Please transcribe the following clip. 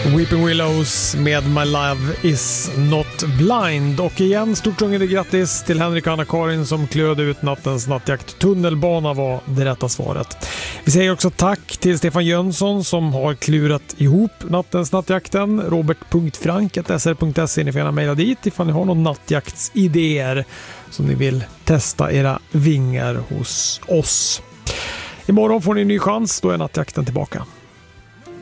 Weeping Willows med My Love Is Not Blind. Och igen, stort sjungande grattis till Henrik och Anna-Karin som klöde ut nattens nattjakt. Tunnelbana var det rätta svaret. Vi säger också tack till Stefan Jönsson som har klurat ihop nattens nattjakten. Robert.frank@sr.se. Ni får gärna mejla dit ifall ni har någon nattjaktsidéer som ni vill testa era vingar hos oss. Imorgon får ni en ny chans, då är nattjakten tillbaka.